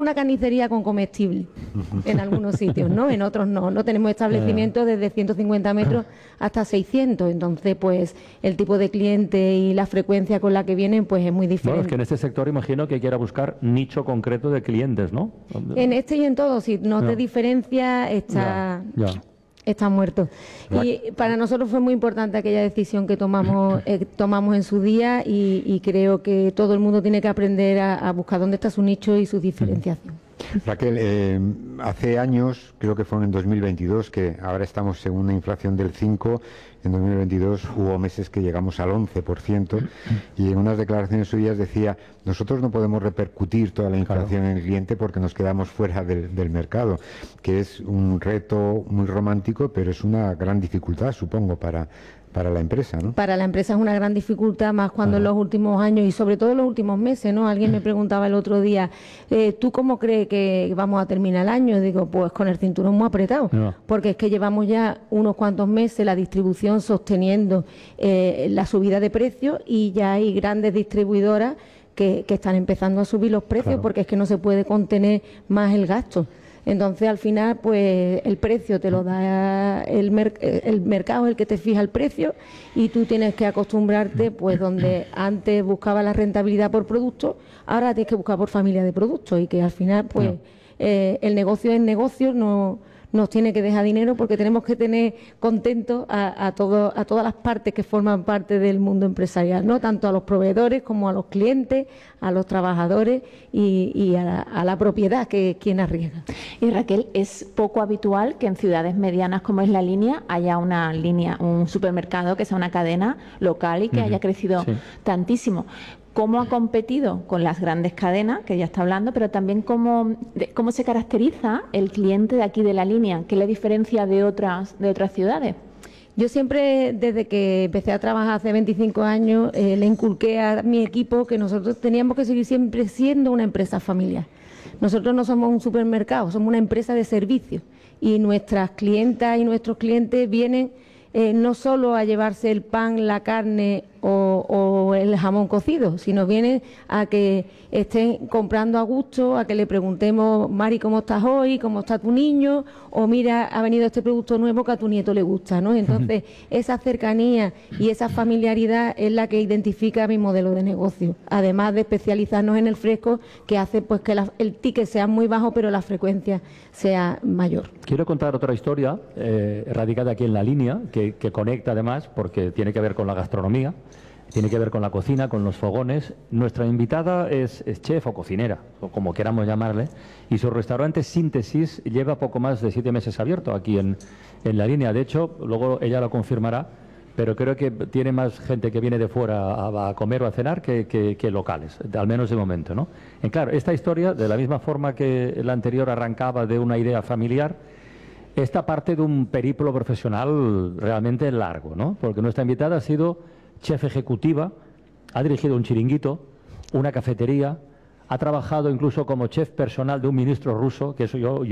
una carnicería con comestible en algunos sitios, ¿no? En otros no. No tenemos establecimientos desde 150 metros hasta 600. Entonces, pues, el tipo de cliente y la frecuencia con la que vienen, pues, es muy diferente. Bueno, es que en este sector imagino que quiera buscar nicho concreto de clientes, ¿no? En este y en todo, si no te diferencia, está muerto. Y para nosotros fue muy importante aquella decisión que tomamos en su día y creo que todo el mundo tiene que aprender a buscar dónde está su nicho y su diferenciación. Raquel, hace años, creo que fue en 2022, que ahora estamos en una inflación del 5%, en 2022 hubo meses que llegamos al 11%, y en unas declaraciones suyas decía, nosotros no podemos repercutir toda la inflación en el cliente porque nos quedamos fuera del mercado, que es un reto muy romántico, pero es una gran dificultad, supongo, para la empresa, ¿no? Para la empresa es una gran dificultad, más cuando en los últimos años y sobre todo en los últimos meses, ¿no? Alguien me preguntaba el otro día, ¿tú cómo crees que vamos a terminar el año? Digo, pues con el cinturón muy apretado, porque es que llevamos ya unos cuantos meses la distribución sosteniendo la subida de precios y ya hay grandes distribuidoras que están empezando a subir los precios porque es que no se puede contener más el gasto. Entonces, al final, pues el precio te lo da el mercado, es el que te fija el precio, y tú tienes que acostumbrarte, pues donde antes buscaba la rentabilidad por producto, ahora tienes que buscar por familia de productos, y que al final, pues el negocio es negocio, no nos tiene que dejar dinero, porque tenemos que tener contentos a todas las partes que forman parte del mundo empresarial, ¿no? Tanto a los proveedores como a los clientes, a los trabajadores y a la propiedad, que es quien arriesga. Y Raquel, es poco habitual que en ciudades medianas como es La Línea haya un supermercado que sea una cadena local y que haya crecido tantísimo. ¿Cómo ha competido con las grandes cadenas, que ya está hablando, pero también cómo se caracteriza el cliente de aquí de La Línea? ¿Qué le diferencia de otras ciudades? Yo siempre, desde que empecé a trabajar hace 25 años, le inculqué a mi equipo que nosotros teníamos que seguir siempre siendo una empresa familiar. Nosotros no somos un supermercado, somos una empresa de servicios, y nuestras clientas y nuestros clientes vienen no solo a llevarse el pan, la carne o el jamón cocido, sino vienen a que estén comprando a gusto, a que le preguntemos, Mari, ¿cómo estás hoy? ¿Cómo está tu niño? O mira, ha venido este producto nuevo que a tu nieto le gusta, ¿no? Entonces, esa cercanía y esa familiaridad es la que identifica mi modelo de negocio, además de especializarnos en el fresco, que hace pues que el ticket sea muy bajo, pero la frecuencia sea mayor. Quiero contar otra historia radicada aquí en La Línea, que conecta además, porque tiene que ver con la gastronomía, tiene que ver con la cocina, con los fogones. Nuestra invitada es chef o cocinera, o como queramos llamarle, y su restaurante Síntesis lleva poco más de 7 meses abierto aquí en La Línea. De hecho, luego ella lo confirmará, pero creo que tiene más gente que viene de fuera a comer o a cenar que locales, al menos de momento, ¿no? Y claro, esta historia, de la misma forma que la anterior arrancaba de una idea familiar, esta parte de un periplo profesional realmente largo, ¿no? Porque nuestra invitada ha sido chef ejecutiva, ha dirigido un chiringuito, una cafetería, ha trabajado incluso como chef personal de un ministro ruso, que eso yo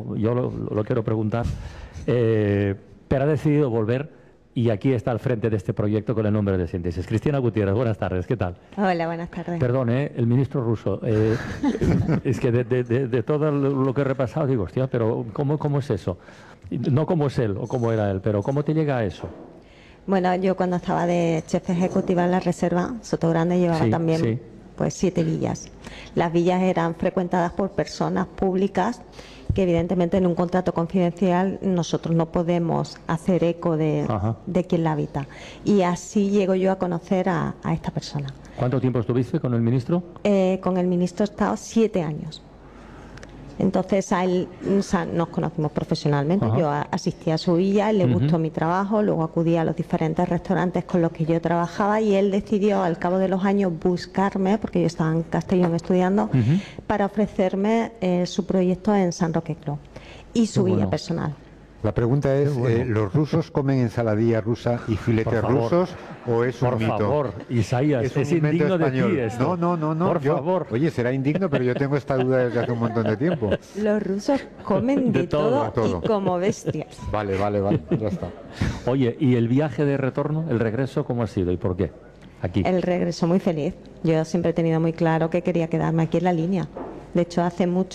lo quiero preguntar, pero ha decidido volver, y aquí está al frente de este proyecto con el nombre de Síntesis. Cristina Gutiérrez, buenas tardes, ¿qué tal? Hola, buenas tardes. Perdón, el ministro ruso. Es que de todo lo que he repasado digo, hostia, pero ¿cómo es eso? No cómo es él o cómo era él, pero ¿cómo te llega a eso? Bueno, yo cuando estaba de chef ejecutiva en la reserva Sotogrande llevaba también pues 7 villas. Las villas eran frecuentadas por personas públicas que evidentemente en un contrato confidencial nosotros no podemos hacer eco de quien la habita. Y así llego yo a conocer a esta persona. ¿Cuánto tiempo estuviste con el ministro? Con el ministro he estado 7 años. Entonces a él, nos conocimos profesionalmente. Yo asistí a su villa, él le gustó mi trabajo, luego acudí a los diferentes restaurantes con los que yo trabajaba, y él decidió al cabo de los años buscarme, porque yo estaba en Castellón estudiando, para ofrecerme su proyecto en San Roque Club y su villa personal. La pregunta es, ¿los rusos comen ensaladilla rusa y filetes rusos o es un mito? Por favor, Isaías, es indigno de ti esto. No. Por favor. Oye, será indigno, pero yo tengo esta duda desde hace un montón de tiempo. Los rusos comen de todo y como bestias. Vale, ya está. Oye, ¿y el viaje de retorno, el regreso, cómo ha sido y por qué? Aquí. El regreso muy feliz. Yo siempre he tenido muy claro que quería quedarme aquí en La Línea. De hecho, hace mucho